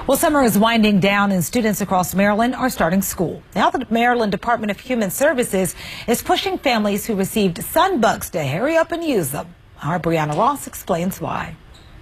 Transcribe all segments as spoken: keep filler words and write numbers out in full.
Well, summer is winding down and students across Maryland are starting school. Now the Maryland Department of Human Services is pushing families who received Sunbucks to hurry up and use them. Our Brianna Ross explains why.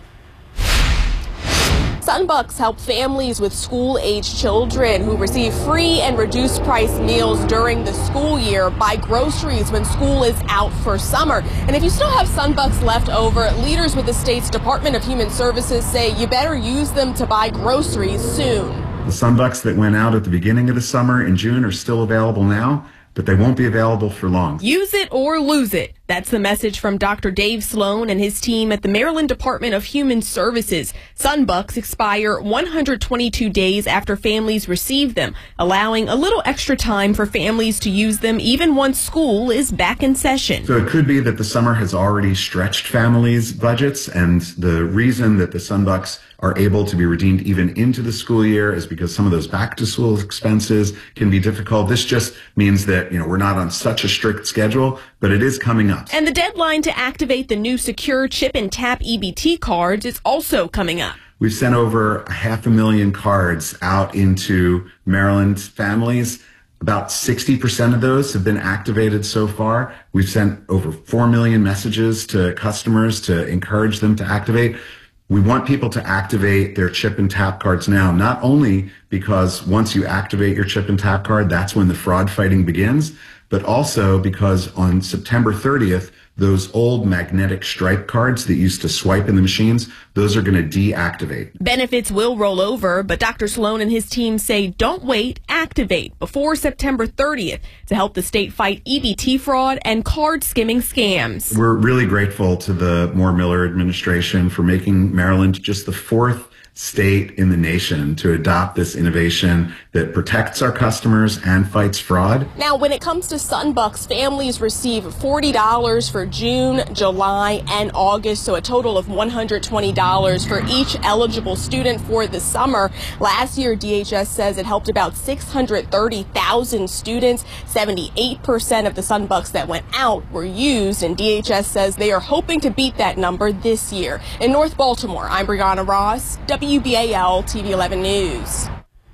Sunbucks help families with school-age children who receive free and reduced price meals during the school year buy groceries when school is out for summer. And if you still have Sunbucks left over, leaders with the state's Department of Human Services say you better use them to buy groceries soon. The Sunbucks that went out at the beginning of the summer in June are still available now, but they won't be available for long. Use it or lose it. That's the message from Doctor Dave Sloan and his team at the Maryland Department of Human Services. Sunbucks expire one hundred twenty-two days after families receive them, allowing a little extra time for families to use them even once school is back in session. So it could be that the summer has already stretched families' budgets, and the reason that the Sunbucks are able to be redeemed even into the school year is because some of those back-to-school expenses can be difficult. This just means that, you know, we're not on such a strict schedule, but it is coming up. And the deadline to activate the new secure chip and tap E B T cards is also coming up. We've sent over a half a million cards out into Maryland families. About sixty percent of those have been activated so far. We've sent over four million messages to customers to encourage them to activate. We want people to activate their chip and tap cards now, not only because once you activate your chip and tap card, that's when the fraud fighting begins, but also because on September thirtieth, those old magnetic stripe cards that used to swipe in the machines, those are going to deactivate. Benefits will roll over, but Doctor Sloan and his team say don't wait, activate before September thirtieth to help the state fight E B T fraud and card skimming scams. We're really grateful to the Moore Miller administration for making Maryland just the fourth state in the nation to adopt this innovation that protects our customers and fights fraud. Now, when it comes to Sunbucks, families receive forty dollars for June, July, and August, so a total of one hundred twenty dollars for each eligible student for the summer. Last year, D H S says it helped about six hundred thirty thousand students. seventy-eight percent of the Sunbucks that went out were used, and D H S says they are hoping to beat that number this year. In North Baltimore, I'm Brianna Ross, W B A L T V eleven News.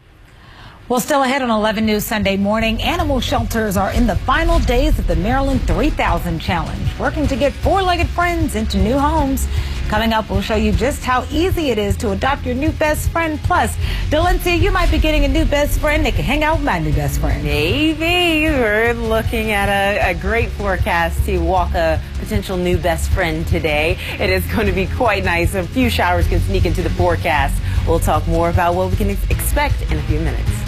Well, still ahead on eleven News Sunday morning, animal shelters are in the final days of the Maryland three thousand Challenge, working to get four-legged friends into new homes. Coming up, we'll show you just how easy it is to adopt your new best friend. Plus, Delencia, you might be getting a new best friend that can hang out with my new best friend. Maybe. We're looking at a, a great forecast to walk a potential new best friend today. It is going to be quite nice. A few showers can sneak into the forecast. We'll talk more about what we can ex- expect in a few minutes.